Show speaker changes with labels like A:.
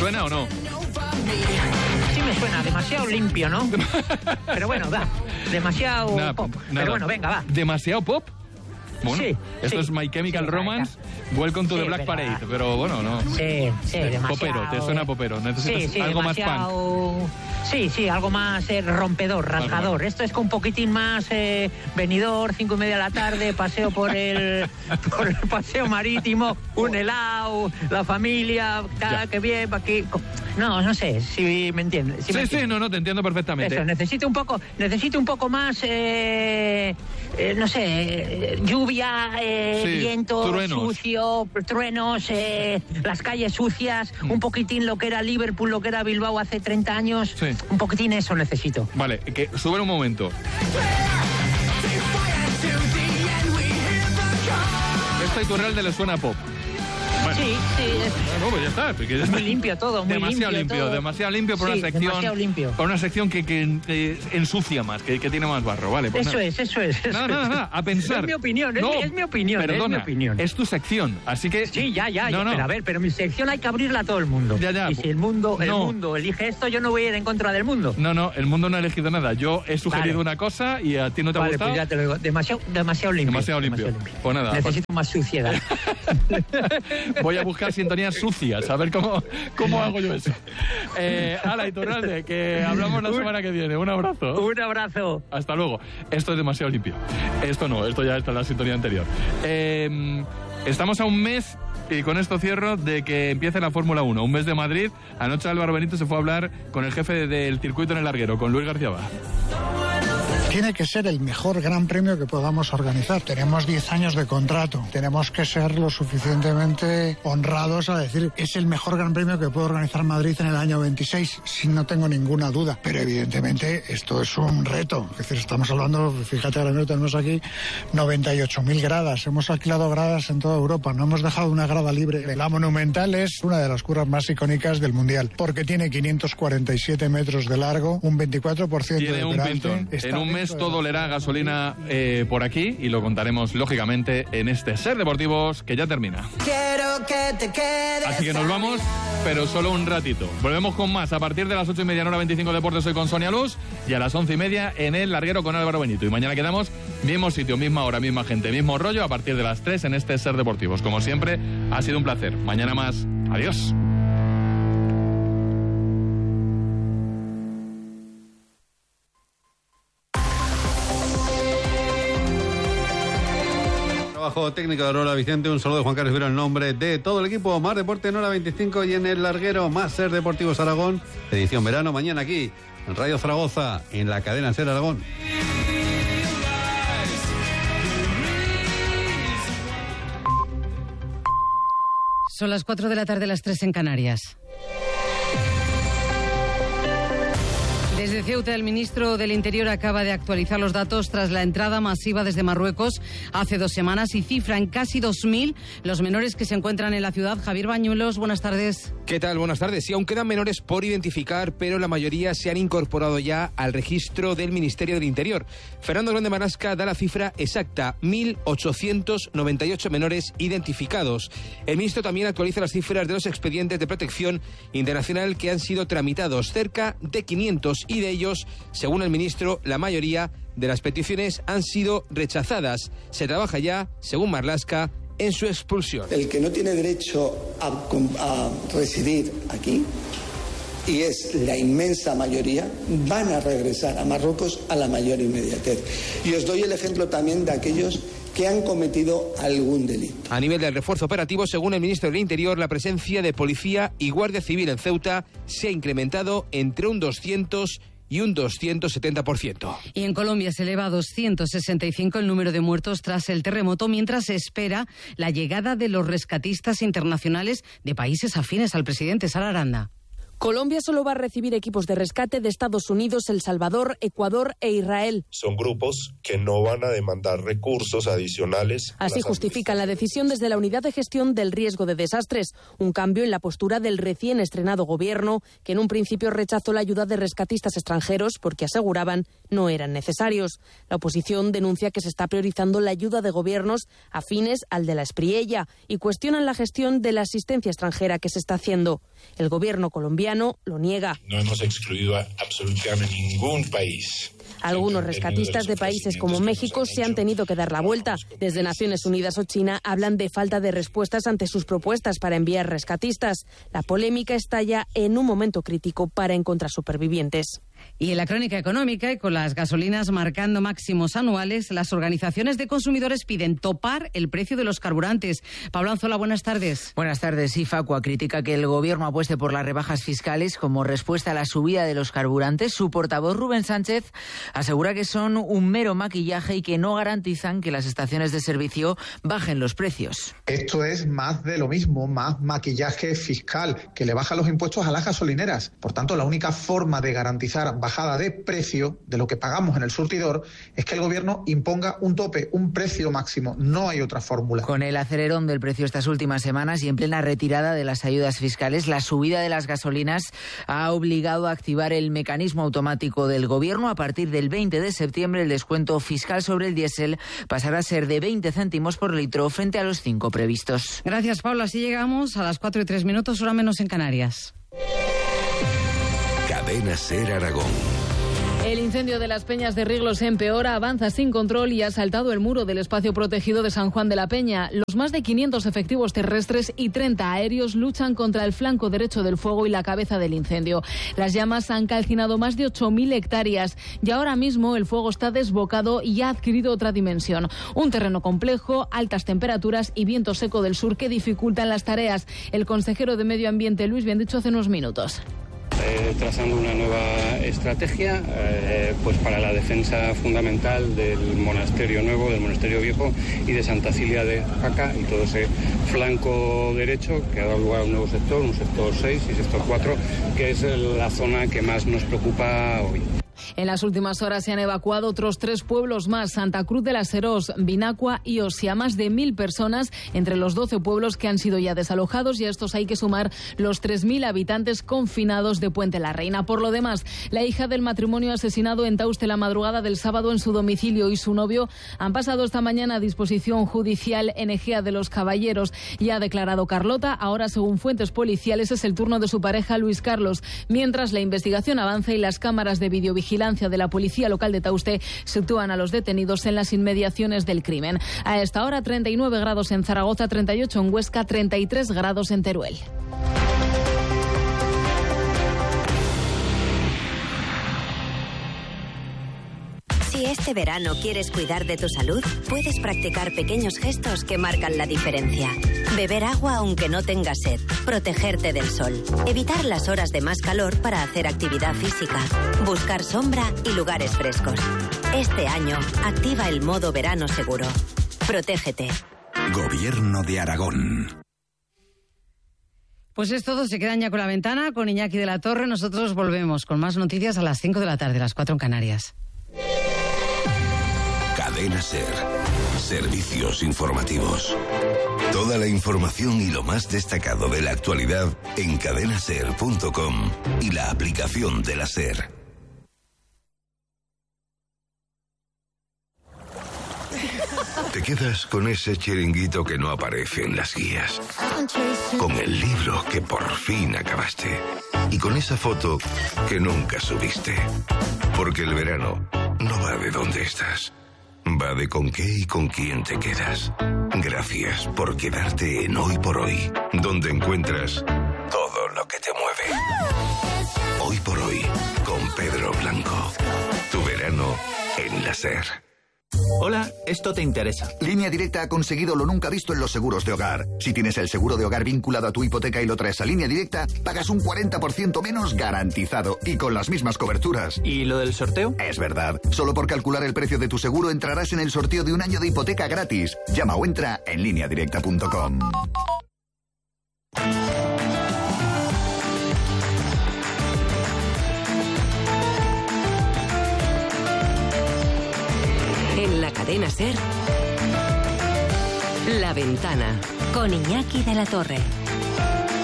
A: ¿Suena o no?
B: Sí me suena, demasiado limpio, ¿no? Pero bueno, va, demasiado pop. Pero bueno, venga, va.
A: ¿Demasiado pop? Bueno,
B: sí,
A: esto es My Chemical Romance, Welcome to the Black Parade, pero bueno, no.
B: Sí, demasiado.
A: Popero, te suena popero, necesitas algo
B: demasiado... más punk. Sí, algo más rompedor, rasgador. Esto es con un poquitín más venidor, 5:30 de la tarde, paseo por el paseo marítimo, un helado, la familia, que bien, aquí. No sé si me entiendes.
A: Sí, no, te entiendo perfectamente.
B: Eso, necesito un poco más, no sé, lluvia, viento, truenos. Sucio, truenos, las calles sucias, un poquitín lo que era Liverpool, lo que era Bilbao hace 30 años. Sí. Un poquitín eso necesito.
A: Vale, que sube un momento. Esto a Iturralde le suena pop. Bueno.
B: Sí.
A: No, pues ya está.
B: Es muy limpio todo, muy
A: demasiado limpio.
B: Todo.
A: Demasiado limpio por una sección.
B: Demasiado limpio.
A: Por una sección que ensucia más, que tiene más barro, ¿vale? Pues
B: eso es.
A: Nada, a pensar.
B: Es mi opinión, es mi opinión.
A: Perdona,
B: es mi opinión.
A: Es tu sección, así que...
B: Sí, ya. No. Pero a ver, pero mi sección hay que abrirla a todo el mundo.
A: Ya.
B: Y si el mundo elige esto, yo no voy a ir en contra del mundo.
A: No, el mundo no ha elegido nada. Yo he sugerido una cosa y a ti no te ha gustado.
B: Pues ya te lo digo. Demasiado limpio.
A: Demasiado limpio. Pues nada.
B: Necesito más suciedad.
A: Voy a buscar sintonías sucias, a ver cómo hago yo eso. Hala, Iturralde, que hablamos la semana que viene. Un abrazo.
B: Un abrazo.
A: Hasta luego. Esto es demasiado limpio. Esto no, esto ya está en la sintonía anterior. Estamos a un mes, y con esto cierro, de que empiece la Fórmula 1. Un mes de Madrid. Anoche Álvaro Benito se fue a hablar con el jefe del circuito en el Larguero, con Luis García Bá.
C: Tiene que ser el mejor gran premio que podamos organizar. Tenemos 10 años de contrato. Tenemos que ser lo suficientemente honrados a decir es el mejor gran premio que puede organizar Madrid en el año 26, si no tengo ninguna duda. Pero evidentemente esto es un reto. Es decir, estamos hablando, fíjate, ahora mismo tenemos aquí 98.000 gradas. Hemos alquilado gradas en toda Europa. No hemos dejado una grada libre. La Monumental es una de las curvas más icónicas del Mundial, porque tiene 547 metros de largo, un 24% de peralte.
A: En un mes todo olerá gasolina por aquí y lo contaremos lógicamente en este Ser Deportivos que ya termina.
D: Quiero que te quedes.
A: Así que nos vamos, pero solo un ratito. Volvemos con más a partir de las 8:30 en Hora 25 Deportes. Hoy con Sonia Luz y a las 11:30 en el Larguero con Álvaro Benito. Y mañana quedamos mismo sitio, misma hora, misma gente, mismo rollo a partir de las 3 en este Ser Deportivos. Como siempre, ha sido un placer. Mañana más. Adiós.
E: Trabajo técnico de Aurora Vicente, un saludo de Juan Carlos Viro en nombre de todo el equipo. Más deporte en Hora 25 y en el Larguero, más Ser Deportivos Aragón, edición verano, mañana aquí en Radio Zaragoza, en la cadena Ser Aragón.
F: Son las 4 de la tarde, las 3 en Canarias. Desde Ceuta, el ministro del Interior acaba de actualizar los datos tras la entrada masiva desde Marruecos hace 2 semanas y cifran casi 2.000 los menores que se encuentran en la ciudad. Javier Bañuelos, buenas tardes.
G: ¿Qué tal? Buenas tardes. Sí, aún quedan menores por identificar, pero la mayoría se han incorporado ya al registro del Ministerio del Interior. Fernando Grande Marlasca da la cifra exacta, 1.898 menores identificados. El ministro también actualiza las cifras de los expedientes de protección internacional que han sido tramitados, cerca de 500, y de ellos, según el ministro, la mayoría de las peticiones han sido rechazadas. Se trabaja ya, según Marlasca, en su expulsión.
H: El que no tiene derecho a residir aquí, y es la inmensa mayoría, van a regresar a Marruecos a la mayor inmediatez. Y os doy el ejemplo también de aquellos que han cometido algún delito.
G: A nivel del refuerzo operativo, según el ministro del Interior, la presencia de policía y guardia civil en Ceuta se ha incrementado entre un 200 y un 270%.
F: Y en Colombia se eleva a 265 el número de muertos tras el terremoto, mientras se espera la llegada de los rescatistas internacionales de países afines al presidente. Sara Aranda.
I: Colombia solo va a recibir equipos de rescate de Estados Unidos, El Salvador, Ecuador e Israel.
J: Son grupos que no van a demandar recursos adicionales.
I: Así justifican la decisión desde la Unidad de Gestión del Riesgo de Desastres, un cambio en la postura del recién estrenado gobierno, que en un principio rechazó la ayuda de rescatistas extranjeros porque aseguraban no eran necesarios. La oposición denuncia que se está priorizando la ayuda de gobiernos afines al de la Espriella y cuestionan la gestión de la asistencia extranjera que se está haciendo. El gobierno colombiano lo niega.
J: No hemos excluido a absolutamente ningún país.
I: Algunos rescatistas de países como México se han tenido que dar la vuelta. Desde Naciones Unidas o China hablan de falta de respuestas ante sus propuestas para enviar rescatistas. La polémica estalla en un momento crítico para encontrar supervivientes.
F: Y en la crónica económica, y con las gasolinas marcando máximos anuales, las organizaciones de consumidores piden topar el precio de los carburantes. Pablo Anzola, buenas tardes.
K: Buenas tardes. Sí, Facua critica que el gobierno apueste por las rebajas fiscales como respuesta a la subida de los carburantes. Su portavoz, Rubén Sánchez, asegura que son un mero maquillaje y que no garantizan que las estaciones de servicio bajen los precios.
L: Esto es más de lo mismo, más maquillaje fiscal, que le baja los impuestos a las gasolineras. Por tanto, la única forma de garantizar bajada de precio de lo que pagamos en el surtidor es que el gobierno imponga un tope, un precio máximo. No hay otra fórmula.
K: Con el acelerón del precio estas últimas semanas y en plena retirada de las ayudas fiscales, la subida de las gasolinas ha obligado a activar el mecanismo automático del gobierno. A partir del 20 de septiembre, el descuento fiscal sobre el diésel pasará a ser de 20 céntimos por litro frente a los 5 previstos.
F: Gracias, Pablo. Así llegamos a las 4:03, hora menos en Canarias.
M: Cadena SER Aragón.
N: El incendio de las Peñas de Riglos empeora, avanza sin control y ha saltado el muro del espacio protegido de San Juan de la Peña. Los más de 500 efectivos terrestres y 30 aéreos luchan contra el flanco derecho del fuego y la cabeza del incendio. Las llamas han calcinado más de 8.000 hectáreas y ahora mismo el fuego está desbocado y ha adquirido otra dimensión. Un terreno complejo, altas temperaturas y viento seco del sur que dificultan las tareas. El consejero de Medio Ambiente, Luis Biendicho, hace unos minutos.
O: Trazando una nueva estrategia pues para la defensa fundamental del monasterio nuevo, del monasterio viejo y de Santa Cilia de Jaca y todo ese flanco derecho que ha dado lugar a un nuevo sector, un sector 6 y sector 4, que es la zona que más nos preocupa hoy.
N: En las últimas horas se han evacuado otros 3 pueblos más, Santa Cruz de las Serós, Vinacua y Osia. Más de 1.000 personas entre los 12 pueblos que han sido ya desalojados, y a estos hay que sumar los 3.000 habitantes confinados de Puente la Reina. Por lo demás, la hija del matrimonio asesinado en Tauste la madrugada del sábado en su domicilio y su novio han pasado esta mañana a disposición judicial en Ejea de los Caballeros. Ya ha declarado Carlota, ahora según fuentes policiales es el turno de su pareja Luis Carlos, mientras la investigación avanza y las cámaras de videovigilancia de la policía local de Tauste sitúan a los detenidos en las inmediaciones del crimen. A esta hora 39 grados en Zaragoza, 38 en Huesca, 33 grados en Teruel.
P: Si este verano quieres cuidar de tu salud, puedes practicar pequeños gestos que marcan la diferencia. Beber agua aunque no tengas sed, protegerte del sol, evitar las horas de más calor para hacer actividad física, buscar sombra y lugares frescos. Este año, activa el modo verano seguro. Protégete.
M: Gobierno de Aragón.
F: Pues es todo, se quedan ya con la ventana, con Iñaki de la Torre. Nosotros volvemos con más noticias a las 5 de la tarde, las 4 en Canarias.
M: Cadena SER. Servicios informativos. Toda la información y lo más destacado de la actualidad en cadenaser.com y la aplicación de la SER. Te quedas con ese chiringuito que no aparece en las guías, con el libro que por fin acabaste y con esa foto que nunca subiste. Porque el verano no va de dónde estás, va de con qué y con quién te quedas. Gracias por quedarte en Hoy por Hoy, donde encuentras todo lo que te mueve. Hoy por Hoy, con Pedro Blanco. Tu verano en la SER.
Q: Hola, esto te interesa.
R: Línea Directa ha conseguido lo nunca visto en los seguros de hogar. Si tienes el seguro de hogar vinculado a tu hipoteca y lo traes a Línea Directa, pagas un 40% menos garantizado y con las mismas coberturas.
Q: ¿Y lo del sorteo?
R: Es verdad. Solo por calcular el precio de tu seguro entrarás en el sorteo de un año de hipoteca gratis. Llama o entra en lineadirecta.com.
S: En la cadena SER, La Ventana.
P: Con Iñaki de la Torre.